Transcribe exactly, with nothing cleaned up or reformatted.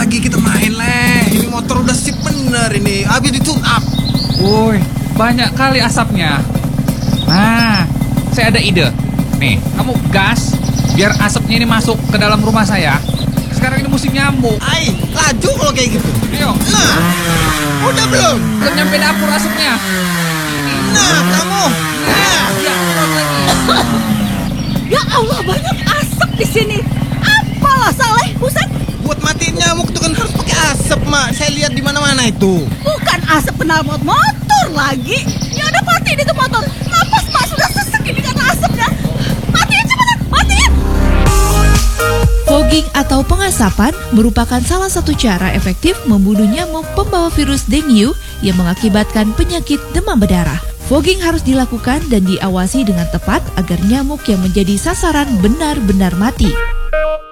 lagi kita main, Le. Ini motor udah sip bener ini. Habis di tune up. Woi, banyak kali asapnya. Nah, saya ada ide. Nih, kamu gas biar asapnya ini masuk ke dalam rumah saya. Sekarang ini musim nyamuk. Ai, laju kalau kayak gitu. Ayo. Nah, udah belum? Belum nyampe dapur asapnya. Nah, kamu. Nah, Ya, terus lagi. Ya Allah, banyak asap di sini. Apalah Saleh, buset. buat matiin nyamuk tuh kan harus pakai asap, Mak. Saya lihat di mana-mana itu. Bukan asap knalpot motor lagi. Ya ada matiin itu motor. Napas Mak sudah sesek ini karena asapnya. Matiin cepetan, matiin. Fogging atau pengasapan merupakan salah satu cara efektif membunuh nyamuk pembawa virus dengue yang mengakibatkan penyakit demam berdarah. Fogging harus dilakukan dan diawasi dengan tepat agar nyamuk yang menjadi sasaran benar-benar mati.